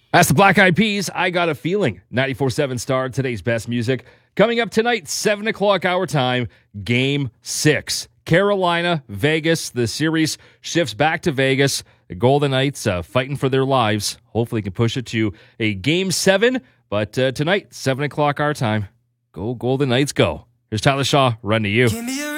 That's the Black Eyed Peas, I Got a Feeling. 94.7 Star, today's best music. Coming up tonight, 7 o'clock our time, Game 6. Carolina, Vegas. The series shifts back to Vegas. The Golden Knights fighting for their lives. Hopefully can push it to a Game 7. But tonight, 7 o'clock our time. Go Golden Knights, go. Here's Tyler Shaw, run to you.